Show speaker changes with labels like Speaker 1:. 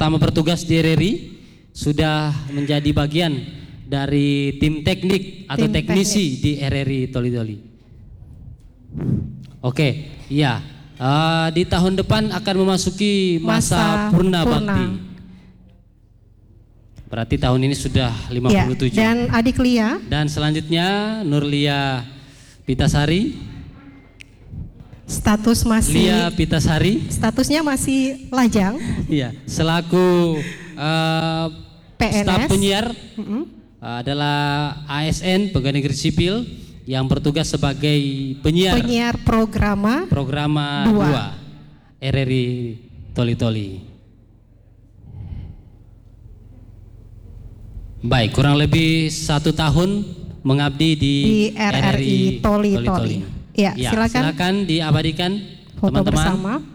Speaker 1: pertama bertugas di RRI, sudah menjadi bagian dari tim teknik atau teknisi di RRI Toli-Toli. Oke, iya. Di tahun depan akan memasuki masa purna bakti. Berarti tahun ini sudah 57.
Speaker 2: Ya, dan adik Lia.
Speaker 1: Dan selanjutnya Nurlia Pitasari.
Speaker 2: Status masih
Speaker 1: Lia Pitasari.
Speaker 2: Statusnya masih lajang.
Speaker 1: Iya, selaku
Speaker 2: PNS.
Speaker 1: staf penyiar adalah ASN Pegawai Negeri Sipil yang bertugas sebagai penyiar programa 2 RRI Toli-Toli. Baik, kurang lebih 1 tahun mengabdi di RRI Toli-Toli.
Speaker 2: Ya, silakan
Speaker 1: diabadikan
Speaker 2: foto
Speaker 1: teman-teman.
Speaker 2: bersama.